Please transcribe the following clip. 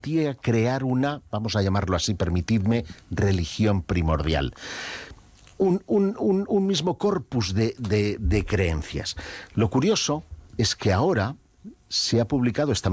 permitía crear una, vamos a llamarlo así, permitidme, religión primordial. Un mismo corpus de creencias. Lo curioso es que ahora se ha publicado esta